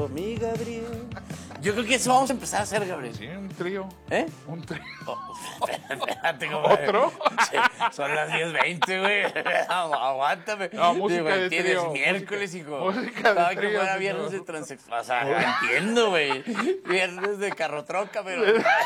trío, mi Gabriel. Yo creo que eso vamos a empezar a hacer, Gabriel. Sí, un trío. ¿Eh? Un trío. Espérate, compadre. ¿Otro? Sí, son las 10:20, güey. Aguántame. No, música Digo, de tienes trío, miércoles, hijo. música de Estaba que trío, fuera señor. viernes de transexual. O sea, entiendo, güey. Viernes de carrotroca, pero...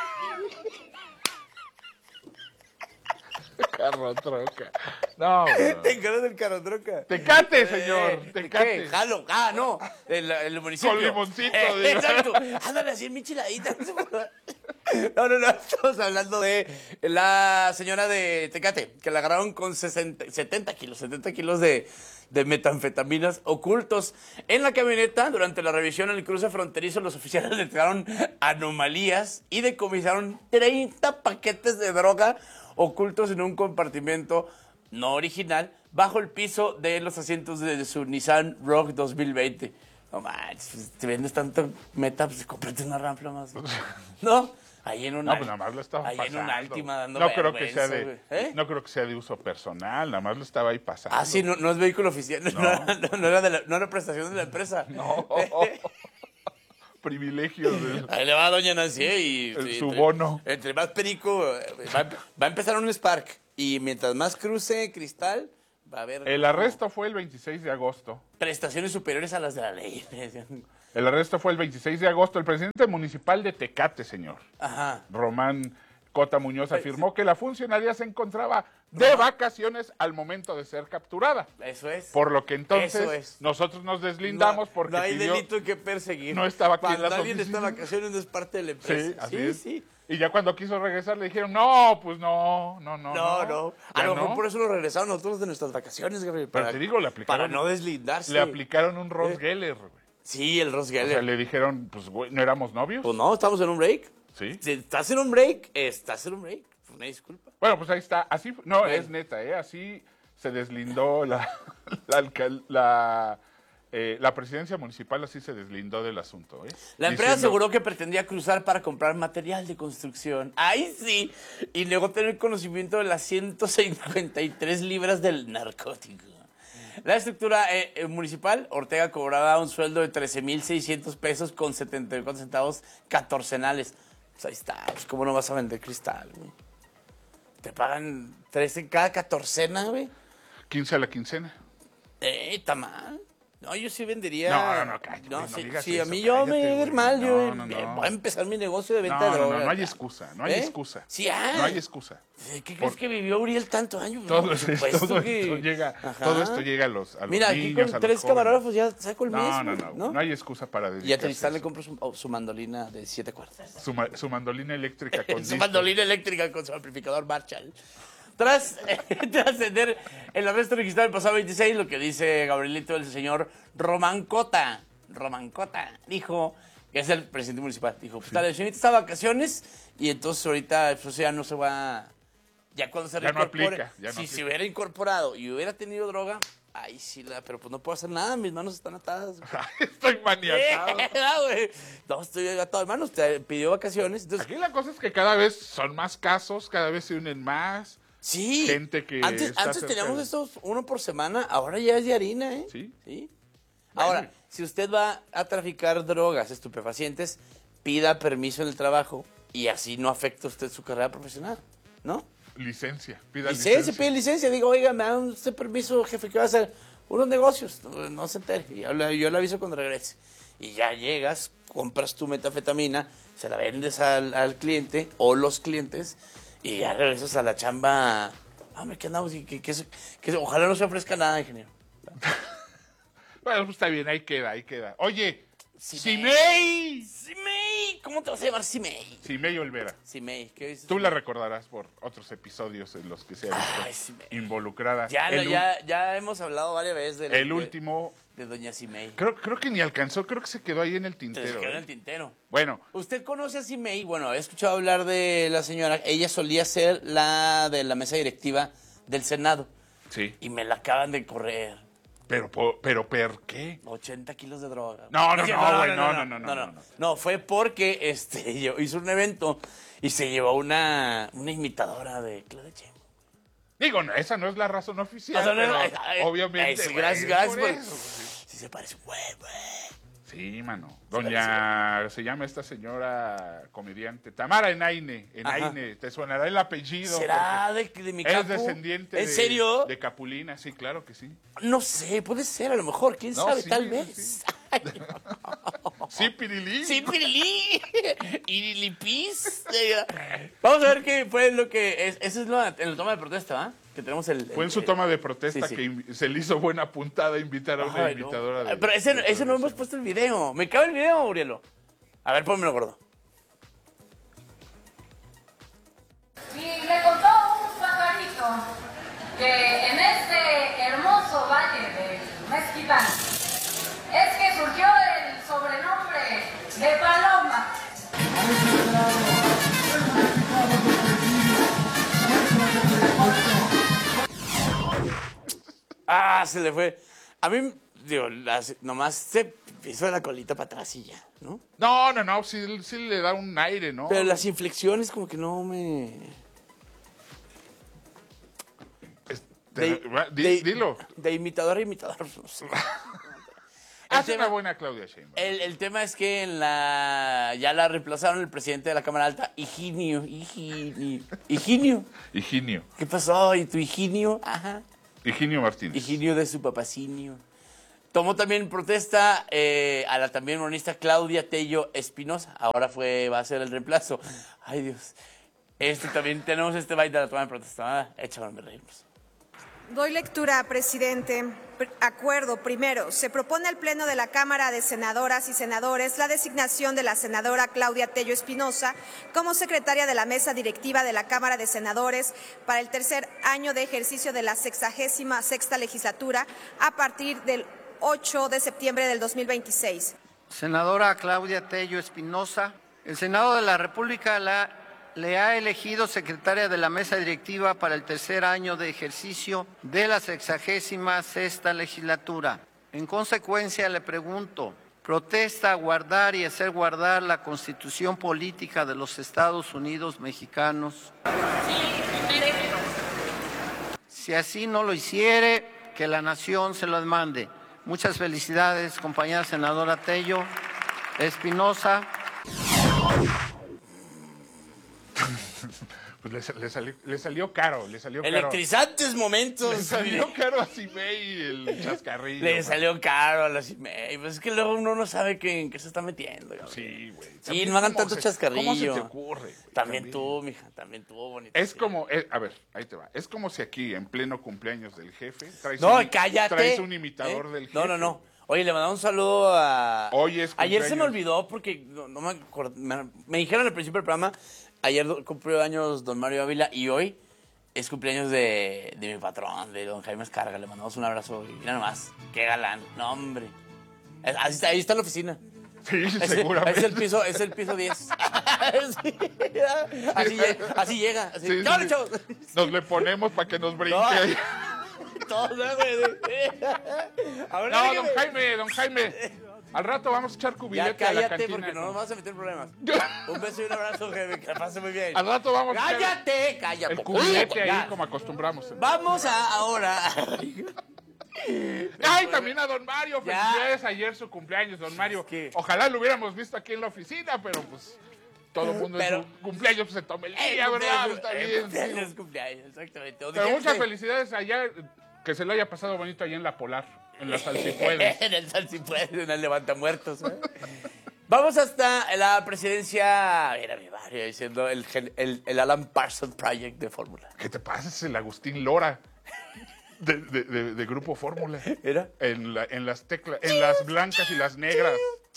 Carro troca. No, bro. ¿Te encargas del carrotroca? Tecate, señor. ¿Qué? Tecate. Jalo. Ah, no. El municipio. Con limoncito, digo. Exacto. Ándale así en mi chiladita. No. Estamos hablando de la señora de Tecate, que la agarraron con 70 kilos de metanfetaminas ocultos en la camioneta. Durante la revisión en el cruce fronterizo, los oficiales detectaron anomalías y decomisaron 30 paquetes de droga ocultos en un compartimento no original bajo el piso de los asientos de su Nissan Rogue 2020. No manches, pues, te vendes tanto meta, pues cómprate una Rampla más. ¿No? Ahí en una, No, pues nada más lo estaba ahí pasando. en una Altima dando no creo que sea vergüenza, de, güey. ¿Eh? no creo que sea de uso personal, nada más lo estaba ahí pasando. Ah, sí, no es vehículo oficial, no era prestación de la empresa. No. Privilegios de... Ahí le va a doña Nancy y... Su bono. Entre más perico, va a empezar un Spark. Y mientras más cruce cristal, va a haber... El arresto fue el 26 de agosto. Prestaciones superiores a las de la ley. El arresto fue el 26 de agosto. El presidente municipal de Tecate, señor, Ajá. Román Cota Muñoz, afirmó que la funcionaria se encontraba de vacaciones al momento de ser capturada. Eso es. Por lo que Eso entonces es. nosotros nos deslindamos porque no hay pidió... delito que perseguir. No estaba aquí en Cuando las alguien está de oficinas. vacaciones no es parte de la empresa. Sí, así es. Sí. Y ya cuando quiso regresar le dijeron, no, pues no. No. Ya A lo mejor no. por eso lo regresaron nosotros de nuestras vacaciones, Gabriel. Pero te digo, le aplicaron... Para no deslindarse. Le aplicaron un Ross Geller, güey. Sí, el Ross O Geller. sea, le dijeron, pues, güey, ¿no éramos novios? Pues no, estamos en un break. Sí. Si estás en un break, estás en un break. Una disculpa. Bueno, pues ahí está. Así, no, Bueno. es neta, ¿eh? Así se deslindó la presidencia municipal, así se deslindó del asunto, ¿eh? La empresa Diciendo, aseguró que pretendía cruzar para comprar material de construcción. ¡Ahí sí! Y luego tener conocimiento de las 153 libras del narcótico. La estructura municipal, Ortega cobraba un sueldo de 13,600 pesos con 74 centavos catorcenales. Pues ahí está, pues cómo no vas a vender cristal, güey. Te pagan 13 cada catorcena, güey. 15 a la quincena. Está mal. No, yo sí vendería. No, cállate, No, no sí, digas sí, a eso, mí yo me cállate, iba a ir güey. mal. Yo No. voy a empezar mi negocio de venta de No, droga. no hay excusa, no hay ¿Eh? excusa. Sí, No hay excusa. ¿Qué crees que vivió Uriel tanto años? Todo, Por supuesto todo que- esto llega, Ajá. todo esto llega a los Mira, aquí niños, con a los 3 jóvenes. camarógrafos ya saco el mes. No hay excusa para dedicarse Y a Tristán a le eso. compro su mandolina de 7 cuerdas. Su mandolina eléctrica con Su disco. mandolina eléctrica con su amplificador Marshall. Tras trascender el arresto registrado el pasado 26, lo que dice Gabrielito, el señor Román Cota, dijo, que es el presidente municipal, dijo, pues la señorita está de vacaciones y entonces ahorita pues, ya no se va, ya cuando se Ya no reincorpore, aplica, ya no si se aplica. hubiera incorporado y hubiera tenido droga, ahí sí, pero pues no puedo hacer nada, mis manos están atadas. Estoy maniatado. Güey. No, estoy atado de manos, te pidió vacaciones, entonces... Aquí la cosa es que cada vez son más casos, cada vez se unen más. Sí. Gente que Antes está cerca teníamos de- estos uno por semana, ahora ya es de harina, ¿eh? Sí. Ahora, si usted va a traficar drogas, estupefacientes, pida permiso en el trabajo y así no afecta usted su carrera profesional, ¿no? Licencia, pida Licencia, pide licencia, digo, oiga, me dan usted permiso, jefe, que va a hacer unos negocios, no se entere, y yo le aviso cuando regrese. Y ya llegas, compras tu metanfetamina, se la vendes al cliente o los clientes y ya regresas a la chamba. Hombre, ¿qué andamos? Que ojalá no se ofrezca nada, ingeniero. Bueno, pues está bien, ahí queda. Oye, Simei. Simei. ¿Cómo te vas a llamar Simei? Simei Olvera. Simei, ¿qué dices? Tú la recordarás por otros episodios en los que se ha visto Ay, Simei. involucrada. Ya hemos hablado varias veces El último, de doña Simei. creo que ni alcanzó, creo que se quedó ahí en el Se tintero. quedó en ¿eh? el tintero. Bueno, ¿Usted conoce a Simei? Bueno, he escuchado hablar de la señora. Ella solía ser la de la mesa directiva del Senado. sí, Y me la acaban de correr. pero ¿por qué? 80 kilos de droga. No, Es cierto, güey, no. No, fue porque hizo un evento y se llevó una imitadora de Claudia Sheinbaum. Digo, no, esa no es la razón oficial, O sea, pero obviamente. es güey, gracias por por- eso, sí. Sí se parece, güey. Sí, mano. Se llama esta señora comediante, Tamara Enaine. Te sonará el apellido. ¿Será de mi capu? Es descendiente ¿En serio? de Capulina, sí, claro que sí. No sé, puede ser, a lo mejor, quién sabe, sí, tal sí, vez. sí. Ay, Sí, Pirilín. sí, Pirilí. Irilipis. Vamos a ver qué fue lo que... Eso es en la toma de protesta, ¿va? Que tenemos Fue en su toma de protesta sí. que se le hizo buena puntada invitar a una Ay, invitadora. no. Pero ese no hemos puesto el video. ¿Me cabe el video, Urielo? A ver, pónmelo, gordo. Y le contó un pajarito que en este hermoso valle del Mezquitán es que surgió el sobrenombre de Paloma. Ah, se le fue. A mí, digo, nomás se hizo la colita para atrás y ya, ¿no? No, sí le da un aire, ¿no? Pero las inflexiones como que no me... Dilo. De imitador a imitador, no sé. Hace una buena Claudia Sheinbaum. El tema es que ya la reemplazaron el presidente de la Cámara Alta, Higinio. Higinio. ¿Qué pasó? ¿Y tu Higinio? Ajá. Higinio Martínez. Higinio de su papacinio. Tomó también protesta a la también monista Claudia Tello Espinosa. Ahora va a ser el reemplazo. Ay, Dios. También tenemos este baile de la toma de protesta. Échame a reírnos. Doy lectura, presidente. Acuerdo. Primero, se propone al Pleno de la Cámara de Senadoras y Senadores la designación de la senadora Claudia Tello Espinosa como secretaria de la Mesa Directiva de la Cámara de Senadores para el tercer año de ejercicio de la 66ª legislatura a partir del 8 de septiembre del 2026. Senadora Claudia Tello Espinosa, el Senado de la República le ha elegido secretaria de la mesa directiva para el tercer año de ejercicio de la 66ª legislatura. En consecuencia, le pregunto, ¿protesta guardar y hacer guardar la Constitución política de los Estados Unidos mexicanos? Si así no lo hiciere, que la nación se lo demande. Muchas felicidades, compañera senadora Tello Espinosa. Pues le salió caro. Electrizantes momentos. Le salió caro a Cimey el chascarrillo. Le salió caro a la Cimey. Pues es que luego uno no sabe en qué se está metiendo. Sí, güey. Sí, no hagan tanto chascarrillo. ¿Cómo se te ocurre? También tú, mija, también tú, bonito. Es como, a ver, ahí te va. Es como si aquí, en pleno cumpleaños del jefe, cállate. traes un imitador del jefe. No. Oye, le mandamos un saludo a... Hoy es Ayer se me cumpleaños. olvidó porque no me acuerdo. Me dijeron al principio del programa, ayer cumplió años don Mario Ávila y hoy es cumpleaños de mi patrón, de don Jaime Escarga. Le mandamos un abrazo y mira nomás, qué galán. No, hombre. Ahí está la oficina. Sí, seguramente. Es el piso 10. Sí. Así llega. Así. Sí, ¡Chavos, sí. chavos! Nos le ponemos para que nos brinque. Todo, güey. No, don Jaime. Al rato vamos a echar Ya cubilete a la cállate cantina. porque no nos vamos a meter en problemas. Un beso y un abrazo, jefe, que la pase muy bien. Al rato vamos a echar Cállate. el cubilete ahí Ya. como acostumbramos. Vamos ahora. Ay, también a don Mario. Ya. Felicidades, ayer su cumpleaños, don Mario. ¿Qué? Ojalá lo hubiéramos visto aquí en la oficina, pero pues todo el mundo Pero- en su cumpleaños pues, se toma el día, ¿verdad? Está bien. Sí. Cumpleaños, exactamente. O Pero dijiste- muchas felicidades allá, que se lo haya pasado bonito allá en la Polar, en la Salsipuedes. En el Salsipuedes, en el Levantamuertos. Vamos hasta la presidencia, era mi barrio, diciendo el Alan Parsons Project de Fórmula. ¿Qué te pasa? Es el Agustín Lora de Grupo Fórmula. ¿Era? En las teclas, en las blancas y las negras.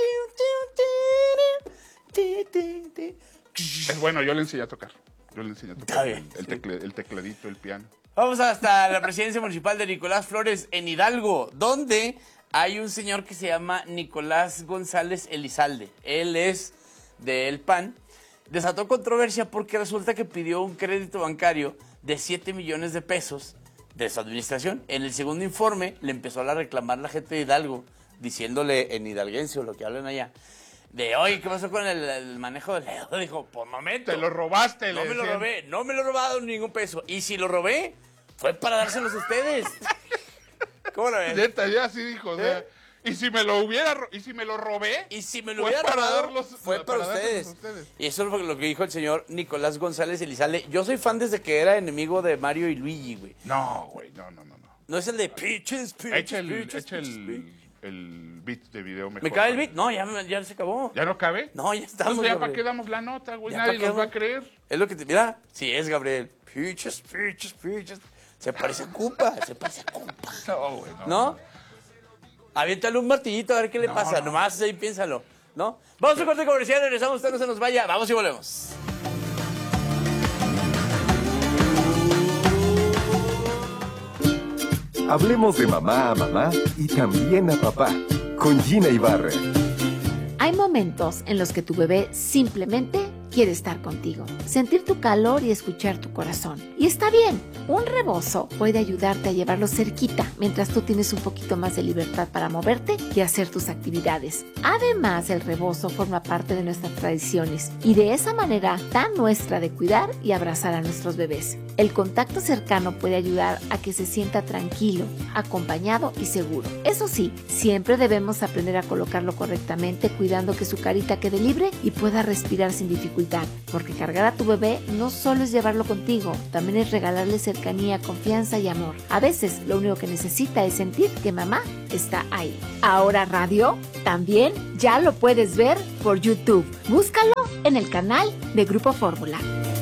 Es bueno, yo le enseñé a tocar. Está bien. El tecladito, el piano. Vamos hasta la presidencia municipal de Nicolás Flores en Hidalgo, donde hay un señor que se llama Nicolás González Elizalde. Él es del PAN. Desató controversia porque resulta que pidió un crédito bancario de 7 millones de pesos de su administración. En el segundo informe le empezó a reclamar la gente de Hidalgo, diciéndole en hidalguense o lo que hablan allá, de, oye, ¿qué pasó con el manejo del dedo? Dijo, por momento. Te lo robaste, No le me lo decían. robé, no me lo he robado ningún peso. Y si lo robé, fue para dárselos a ustedes. ¿Cómo lo ves? Neta, ya sí dijo. O sea, ¿Y si me lo robé? Y si me lo hubiera robado, fue para ustedes. Y eso es lo que dijo el señor Nicolás González Elizalde. Yo soy fan desde que era enemigo de Mario y Luigi, güey. No, güey, no. No es el de Peaches. Echa el beat de video mejor. ¿Me cae el beat? No, ya se acabó. ¿Ya no cabe? No, ya estamos. Pues ya Gabriel. para qué damos la nota, güey. Ya Nadie nos va a creer. Es lo que te... Mira, sí es, Gabriel. Peaches. Se parece a Koopa. No, güey, ¿No? Aviéntale un martillito a ver qué le pasa. Nomás ahí piénsalo, ¿no? Vamos a corte comercial, regresamos, usted no se nos vaya. Vamos y volvemos. Hablemos de mamá a mamá y también a papá, con Gina Ibarra. Hay momentos en los que tu bebé simplemente quiere estar contigo, sentir tu calor y escuchar tu corazón. Y está bien, un rebozo puede ayudarte a llevarlo cerquita mientras tú tienes un poquito más de libertad para moverte y hacer tus actividades. Además, el rebozo forma parte de nuestras tradiciones y de esa manera tan nuestra de cuidar y abrazar a nuestros bebés. El contacto cercano puede ayudar a que se sienta tranquilo, acompañado y seguro. Eso sí, siempre debemos aprender a colocarlo correctamente, cuidando que su carita quede libre y pueda respirar sin dificultad, porque cargar a tu bebé no solo es llevarlo contigo, también es regalarle cercanía, confianza y amor. A veces lo único que necesita es sentir que mamá está ahí. Ahora radio también ya lo puedes ver por YouTube. Búscalo en el canal de Grupo Fórmula.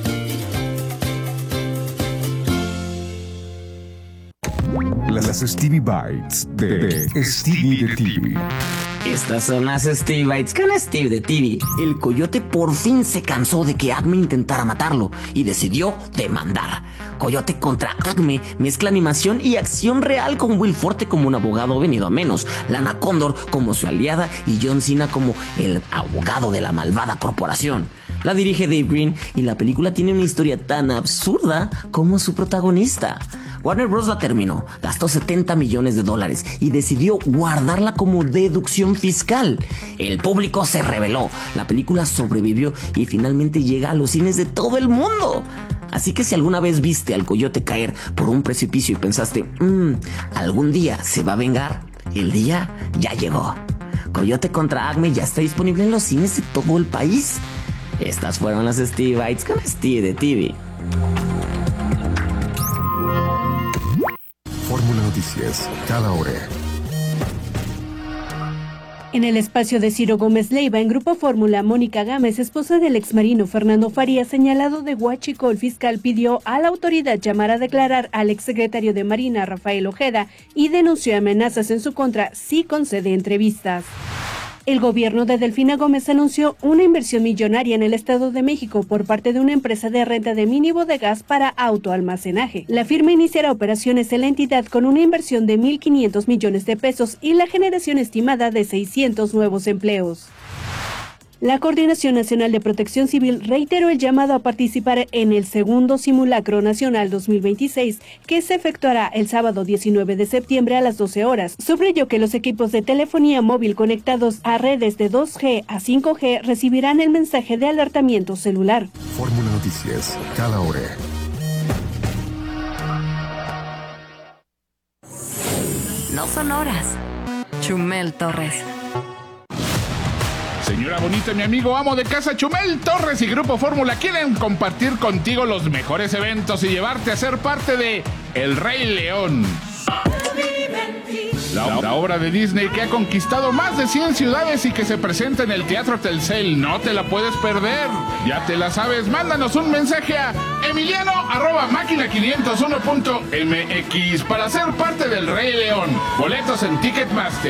Las Stevie Bites de Stevie de TV. Estas son las Stevie Bites con Steve de TV. El coyote por fin se cansó de que Acme intentara matarlo y decidió demandar. Coyote contra Acme mezcla animación y acción real, con Will Forte como un abogado venido a menos, Lana Condor como su aliada y John Cena como el abogado de la malvada corporación. La dirige Dave Green y la película tiene una historia tan absurda como su protagonista. Warner Bros. La terminó, gastó $70 millones y decidió guardarla como deducción fiscal. El público se rebeló, la película sobrevivió y finalmente llega a los cines de todo el mundo. Así que si alguna vez viste al coyote caer por un precipicio y pensaste, algún día se va a vengar, el día ya llegó. Coyote contra Acme ya está disponible en los cines de todo el país. Estas fueron las Stevie Bites con Steve de TV. Fórmula Noticias, cada hora. En el espacio de Ciro Gómez Leiva, en Grupo Fórmula, Mónica Gámez, esposa del exmarino Fernando Farías, señalado de huachicoleo, el fiscal pidió a la autoridad llamar a declarar al exsecretario de Marina, Rafael Ojeda, y denunció amenazas en su contra si concede entrevistas. El gobierno de Delfina Gómez anunció una inversión millonaria en el Estado de México por parte de una empresa de renta de mini bodegas para autoalmacenaje. La firma iniciará operaciones en la entidad con una inversión de 1.500 millones de pesos y la generación estimada de 600 nuevos empleos. La Coordinación Nacional de Protección Civil reiteró el llamado a participar en el segundo Simulacro Nacional 2026, que se efectuará el sábado 19 de septiembre a las 12 horas. Subrayó que los equipos de telefonía móvil conectados a redes de 2G a 5G recibirán el mensaje de alertamiento celular. Fórmula Noticias, cada hora. No son horas. Chumel Torres. Señora bonita, mi amigo amo de casa, Chumel Torres y Grupo Fórmula quieren compartir contigo los mejores eventos y llevarte a ser parte de El Rey León. La obra de Disney que ha conquistado más de 100 ciudades y que se presenta en el Teatro Telcel. No te la puedes perder. Ya te la sabes, mándanos un mensaje a emiliano@máquina501.mx para ser parte del Rey León. Boletos en Ticketmaster.